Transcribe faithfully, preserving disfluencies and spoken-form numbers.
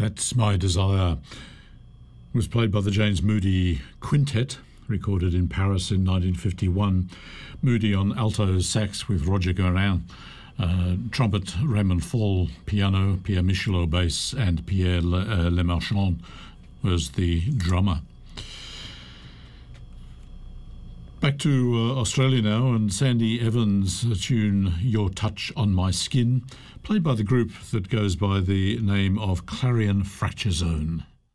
That's My Desire. It was played by the James Moody Quintet, recorded in Paris in nineteen fifty-one. Moody on alto sax with Roger Guerin, uh, trumpet Raymond Fall, piano Pierre Michelot, bass, and Pierre Le, uh, Lemarchand was the drummer. Back to uh, Australia now, and Sandy Evans' tune Your Touch on My Skin, played by the group that goes by the name of Clarion Fracture Zone.